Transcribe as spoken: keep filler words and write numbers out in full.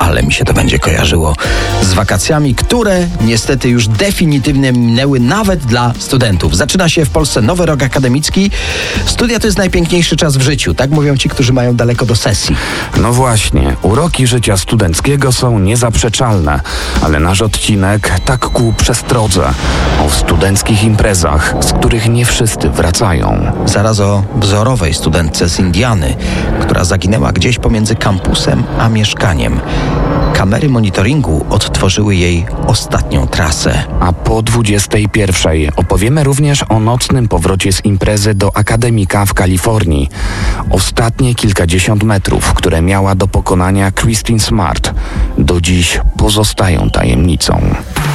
ale mi się to będzie kojarzyło z wakacjami, które niestety już definitywnie minęły nawet dla studentów. Zaczyna się w Polsce nowy rok akademicki. Studia to jest najpiękniejszy czas w życiu, tak mówią ci, którzy mają daleko do sesji. No właśnie, uroki życia studenckiego są niezaprzeczalne, ale nasz odcinek tak ku przestrodze o studenckich imprezach, z których nie wszyscy wracają. Zaraz o wzorowej studentce z Indiany, która zaginęła gdzieś pomiędzy kampusem a mieszkaniem. Kamery monitoringu odtworzyły jej ostatnią trasę. A po dwudziestej pierwszej opowiemy również o nocnym powrocie z imprezy do akademika w Kalifornii. Ostatnie kilkadziesiąt metrów, które miała do pokonania Christine Smart, do dziś pozostają tajemnicą.